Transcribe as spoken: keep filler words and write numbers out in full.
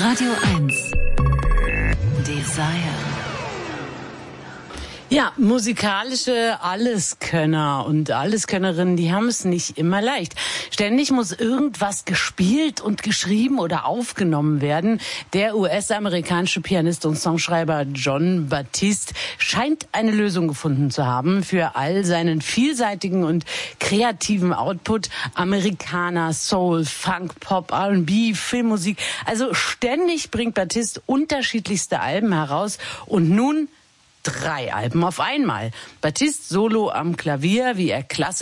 Radio eins. Desire. Ja, musikalische Alleskönner und Alleskönnerinnen, die haben es nicht immer leicht. Ständig muss irgendwas gespielt und geschrieben oder aufgenommen werden. Der U S-amerikanische Pianist und Songschreiber Jon Batiste scheint eine Lösung gefunden zu haben für all seinen vielseitigen und kreativen Output. Amerikaner, Soul, Funk, Pop, R und B, Filmmusik. Also ständig bringt Batiste unterschiedlichste Alben heraus und nun drei Alben auf einmal. Batiste solo am Klavier, wie er klassisch